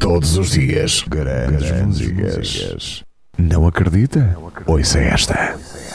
Todos os dias, grandes músicas. Não acredita? Ouça esta.